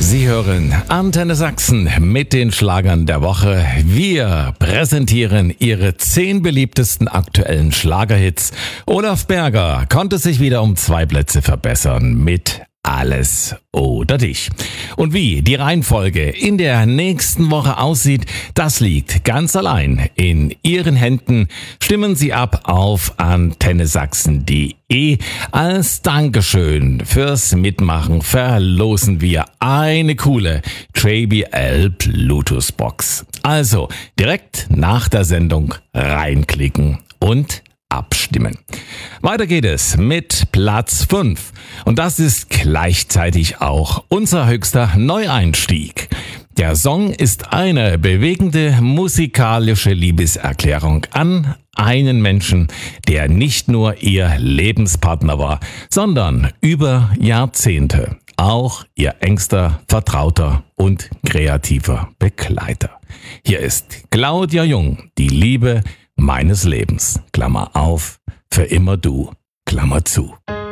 Sie hören Antenne Sachsen mit den Schlagern der Woche. Wir präsentieren Ihre 10 beliebtesten aktuellen Schlagerhits. Olaf Berger konnte sich wieder um 2 Plätze verbessern mit Alles oder Dich. Und wie die Reihenfolge in der nächsten Woche aussieht, das liegt ganz allein in Ihren Händen. Stimmen Sie ab auf antennesachsen.de. Als Dankeschön fürs Mitmachen verlosen wir eine coole JBL Bluetooth Box. Also direkt nach der Sendung reinklicken und abstimmen. Weiter geht es mit Platz 5 und das ist gleichzeitig auch unser höchster Neueinstieg. Der Song ist eine bewegende musikalische Liebeserklärung an einen Menschen, der nicht nur ihr Lebenspartner war, sondern über Jahrzehnte auch ihr engster Vertrauter und kreativer Begleiter. Hier ist Claudia Jung, die Liebe meines Lebens, Klammer auf, für immer du, Klammer zu.